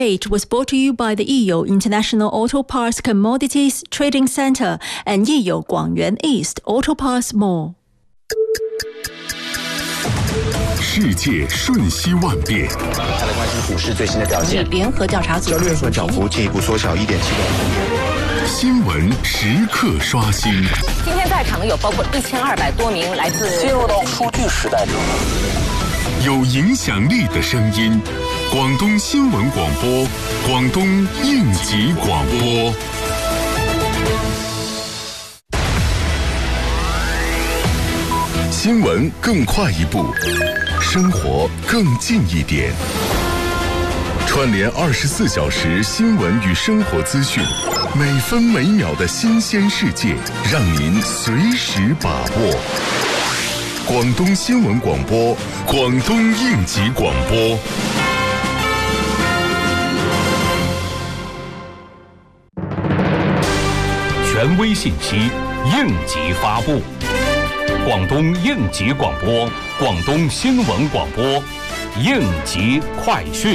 was brought to you by the Yiyou International Auto Parts Commodities Trading Center and Yiyou Guangyuan East Auto Parts Mall. 世界瞬息万变， 再来关心股市最新的表现。 联合调查组交易所涨幅进一步缩小1.7个百分点。 新闻时刻刷新。 今天在场的有包括1200多名来自。 进入到数据时代中， 有影响力的声音，广东新闻广播，广东应急广播。新闻更快一步，生活更近一点。串联24小时新闻与生活资讯，每分每秒的新鲜世界，让您随时把握。广东新闻广播，广东应急广播。 权威信息，应急发布。广东应急广播，广东新闻广播，应急快讯。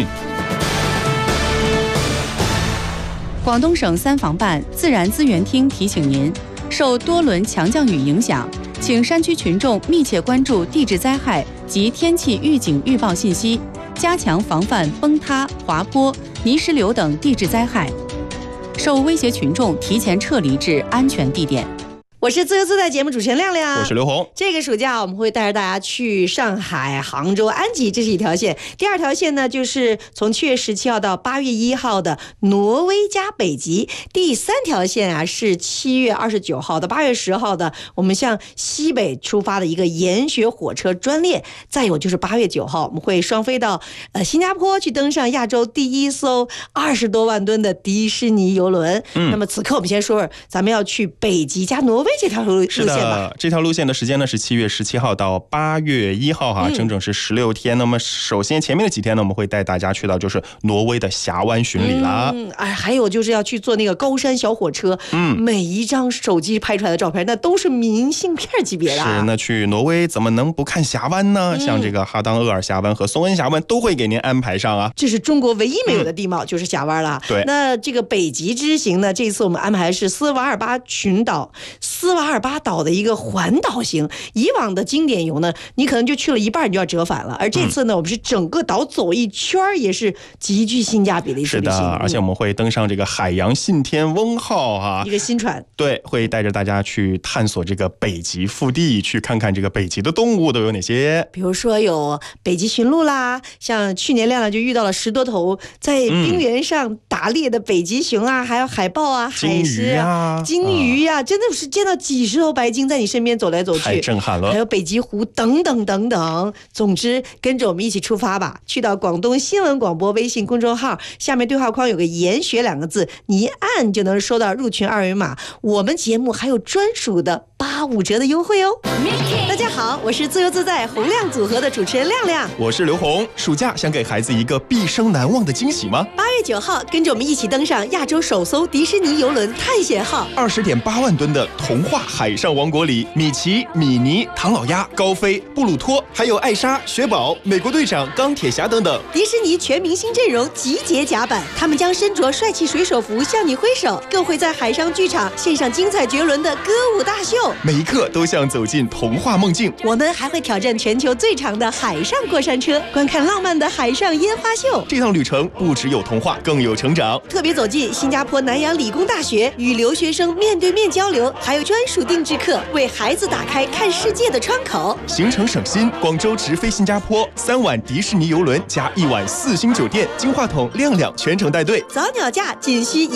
广东省三防办自然资源厅提醒您，受多轮强降雨影响，请山区群众密切关注地质灾害及天气预警预报信息，加强防范崩塌、滑坡、泥石流等地质灾害。受威胁群众提前撤离至安全地点。 我是自由自在节目主持人亮亮， 我是刘红。 这个暑假我们会带着大家去上海、杭州、安吉，这是一条线。第二条线呢，就是从7月17号到8月1号的挪威加北极。第3条线啊，是7月29号到8月10号的我们向西北出发的一个研学火车专列。再有就是8月9号，我们会双飞到新加坡去登上亚洲第1艘20多万吨的迪士尼邮轮。那么此刻我们先说说咱们要去北极加挪威这条路线吧。 是的，这条路线的时间呢是7月17号到8月1号哈，整整是16天。那么首先前面的几天呢，我们会带大家去到就是挪威的峡湾巡礼啦。 还有就是要去坐那个高山小火车。每一张手机拍出来的照片，那都是明信片级别的。 是，那去挪威怎么能不看峡湾呢？像这个哈当厄尔峡湾和松恩峡湾都会给您安排上啊。 这是中国唯一没有的地貌，就是峡湾了。 对， 那这个北极之行呢，这次我们安排的是斯瓦尔巴群岛。斯瓦尔巴岛的一个环岛行，以往的经典游呢，你可能就去了一半你就要折返了，而这次呢，我们是整个岛走一圈，也是极具性价比的一次旅行。 是的，而且我们会登上这个海洋信天翁号啊， 一个新船。 对，会带着大家去探索这个北极腹地，去看看这个北极的动物都有哪些。 比如说有北极驯鹿啦，像去年亮亮就遇到了10多头在冰原上打猎的北极熊啊，还有海豹啊、海狮啊、金鱼啊，真的是见到几十头白鲸在你身边走来走去， 太震撼了。 还有北极狐等等等等。总之跟着我们一起出发吧，去到广东新闻广播微信公众号，下面对话框有个研学2个字，你一按就能收到入群2维码，我们节目还有专属的85折的优惠哦。大家好，我是自由自在洪亮组合的主持人亮亮， 我是刘红。暑假想给孩子一个毕生难忘的惊喜吗 ？8月9号跟着我们一起登上亚洲首艘迪士尼邮轮探险号 ，20.8万吨的童话海上王国里，米奇、米妮、唐老鸭、高飞、布鲁托，还有艾莎、雪宝、美国队长、钢铁侠等等， 迪士尼全明星阵容集结甲板，他们将身着帅气水手服向你挥手，更会在海上剧场献上精彩绝伦的歌舞大秀， 每一刻都像走进童话梦境。 我们还会挑战全球最长的海上过山车，观看浪漫的海上烟花秀。 这趟旅程不只有童话，更有成长。 特别走进新加坡南洋理工大学，与留学生面对面交流，还有专属定制课，为孩子打开看世界的窗口。 行程省心，广州直飞新加坡，3晚迪士尼邮轮加1晚4星酒店，金话筒亮亮全程带队， 早鸟价仅需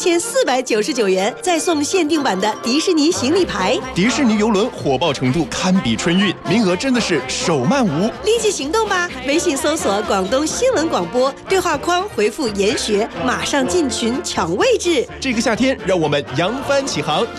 11499元，再送限定版的迪士尼行李牌。 迪士尼邮轮火爆程度堪比春运，名额真的是手慢无， 立即行动吧！微信搜索广东新闻广播，对话框回复研学，马上进群抢位置。 这个夏天让我们扬帆起航。